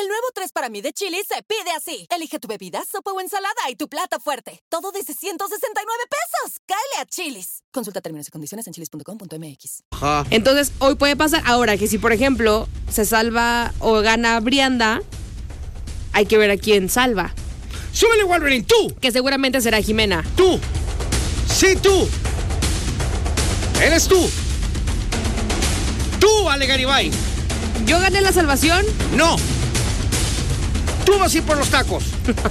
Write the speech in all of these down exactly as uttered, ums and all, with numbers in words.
El nuevo tres para mí de Chili's se pide así. Elige tu bebida, sopa o ensalada y tu plato fuerte. Todo desde ciento sesenta y nueve pesos. Cáele a Chili's. Consulta términos y condiciones en chilis punto com punto m x. Ajá. Entonces, hoy puede pasar. Ahora, que si por ejemplo se salva o gana Brianda, hay que ver a quién salva. ¡Súbele, Wolverine! ¡Tú! Que seguramente será Jimena. ¡Tú! ¡Sí, tú! ¡Eres tú! ¡Tú, Ale Garibay! ¿Yo gané la salvación? ¡No! ¡Tú vas a ir por los tacos!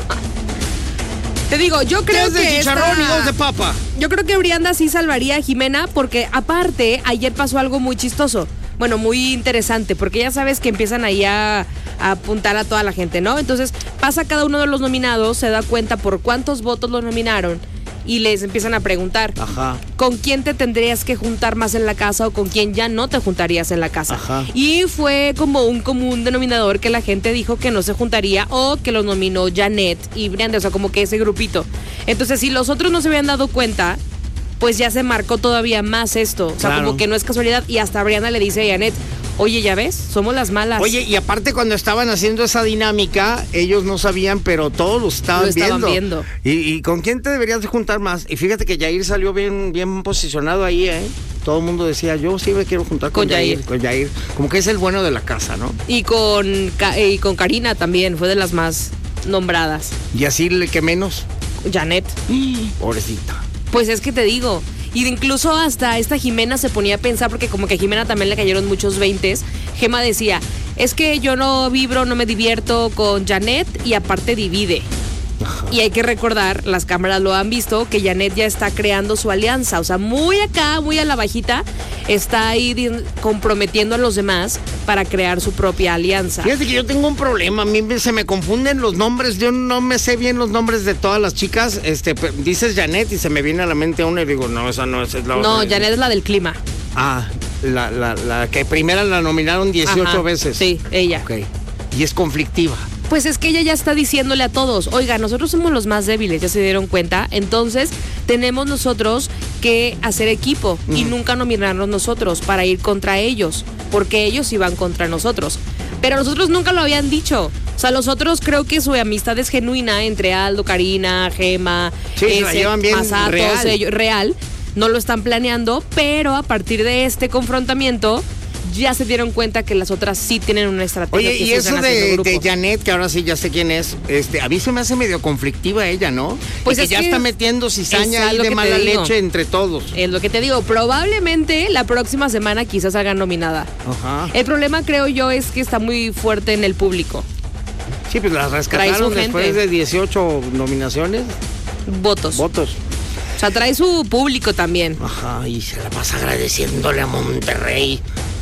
Te digo, yo creo Tres de que chicharrón esta... y dos de papa. Yo creo que Brianda sí salvaría a Jimena porque aparte ayer pasó algo muy chistoso. Bueno, muy interesante, porque ya sabes que empiezan ahí a, a apuntar a toda la gente, ¿no? Entonces pasa cada uno de los nominados, se da cuenta por cuántos votos lo nominaron y les empiezan a preguntar, Ajá. ¿con quién te tendrías que juntar más en la casa o con quién ya no te juntarías en la casa? Ajá. Y fue como un común denominador que la gente dijo que no se juntaría o que los nominó Janet y Brianda, o sea, como que ese grupito. Entonces, si los otros no se habían dado cuenta, pues ya se marcó todavía más esto. O sea, Claro. como que no es casualidad. Y hasta Brianda le dice a Janet, oye, ¿ya ves? Somos las malas. Oye, y aparte cuando estaban haciendo esa dinámica, ellos no sabían, pero todos lo estaban, Lo estaban viendo. viendo. ¿Y, ¿Y con quién te deberías de juntar más? Y fíjate que Yair salió bien, bien posicionado ahí, ¿eh? Todo el mundo decía, yo sí me quiero juntar con, Con Yair, Yair. Con Yair. Como que es el bueno de la casa, ¿no? Y con, Ka- y con Karina también, fue de las más nombradas. Y así le que menos. Janet. Pobrecita. Pues es que te digo, y incluso hasta esta Jimena se ponía a pensar, porque como que a Jimena también le cayeron muchos veintes. Gema decía, es que yo no vibro, no me divierto con Janet y aparte divide. Ajá. Y hay que recordar, las cámaras lo han visto, que Janet ya está creando su alianza. O sea, muy acá, muy a la bajita, está ahí di- comprometiendo a los demás para crear su propia alianza. Fíjate que yo tengo un problema, a mí me- se me confunden los nombres, yo no me sé bien los nombres de todas las chicas. Este, pe- dices Janet y se me viene a la mente una y digo, no, esa no es, es la No, otra. Janet es la del clima. Ah, la, la, la que primera la nominaron dieciocho Ajá, veces. Sí, ella. Ok. Y es conflictiva. Pues es que ella ya está diciéndole a todos, oiga, nosotros somos los más débiles, ya se dieron cuenta, entonces tenemos nosotros que hacer equipo y nunca nominarnos nosotros para ir contra ellos, porque ellos iban contra nosotros. Pero nosotros nunca lo habían dicho. O sea, los otros creo que su amistad es genuina entre Aldo, Karina, Gema, Sí, se la llevan bien Masato, real. todos ellos, real. No lo están planeando, pero a partir de este confrontamiento ya se dieron cuenta que las otras sí tienen una estrategia. Oye, que y sí eso están haciendo de, grupos. de Janet, que ahora sí ya sé quién es, este, a mí se me hace medio conflictiva ella, ¿no? Pues Y que es ya que está metiendo cizaña es ahí lo de que te mala digo. leche entre todos. Es lo que te digo, probablemente la próxima semana quizás hagan nominada. Ajá. El problema, creo yo, es que está muy fuerte en el público. Sí, pues las Trae rescataron su después gente. de dieciocho nominaciones, Votos. votos. O sea, trae su público también. Ajá, y se la vas agradeciéndole a Monterrey.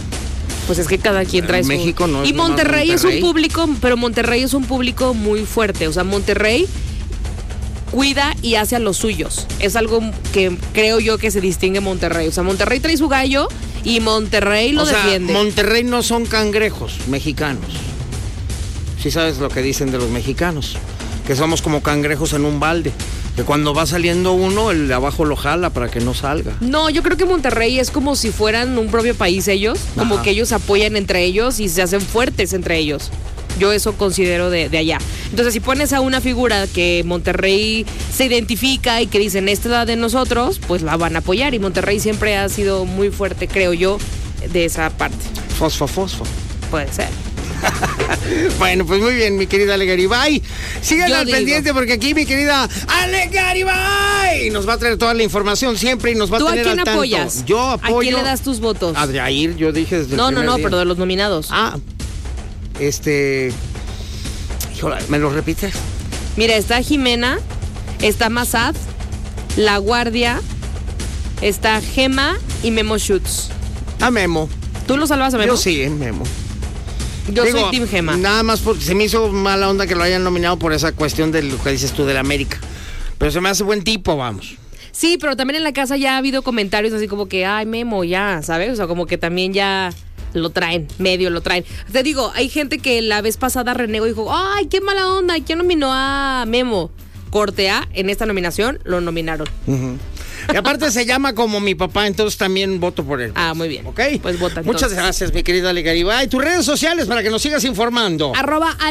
Pues es que cada quien trae En su... México no es Y nomás Monterrey, es un Monterrey. público, pero Monterrey es un público muy fuerte. O sea, Monterrey cuida y hace a los suyos. Es algo que creo yo que se distingue en Monterrey. O sea, Monterrey trae su gallo y Monterrey lo o sea, defiende. Monterrey no son cangrejos mexicanos. Sí sabes lo que dicen de los mexicanos, que somos como cangrejos en un balde, que cuando va saliendo uno, el de abajo lo jala para que no salga. No, yo creo que Monterrey es como si fueran un propio país ellos, como Ajá. que ellos apoyan entre ellos y se hacen fuertes entre ellos. Yo eso considero de, de allá. Entonces, si pones a una figura que Monterrey se identifica y que dicen, esta es la de nosotros, pues la van a apoyar. Y Monterrey siempre ha sido muy fuerte, creo yo, de esa parte. Fosfo, fosfo. Puede ser. Bueno, pues muy bien, mi querida Ale Garibay. Sigan Yo al digo. pendiente porque aquí mi querida Ale Garibay nos va a traer toda la información siempre y nos va a ¿Tú a tener quién al tanto. apoyas? Yo apoyo ¿A quién le das tus votos? a Jair, yo dije desde el No, no, primer no, día. pero de los nominados. Ah, este... Híjole, ¿me lo repites? Mira, está Jimena, está Mazad, La Guardia, está Gema y Memo Schutz. A Memo. ¿Tú lo salvas a Memo? Yo sí, eh, Memo. Yo Digo, soy Team Gema. Nada más porque se me hizo mala onda que lo hayan nominado por esa cuestión de lo que dices tú de la América. Pero se me hace buen tipo, vamos. Sí, pero también en la casa ya ha habido comentarios así como que, ay, Memo, ya, ¿sabes? O sea, como que también ya lo traen, medio lo traen. Te digo, hay gente que la vez pasada renegó y dijo, ay, qué mala onda, ¿quién nominó a Memo? Corte A, en esta nominación lo nominaron. Uh-huh. Y aparte se llama como mi papá, entonces también voto por él. Ah, muy bien. ¿Ok? Pues vota Muchas entonces. gracias, mi querida Ale Garibay. Tus redes sociales para que nos sigas informando. Arroba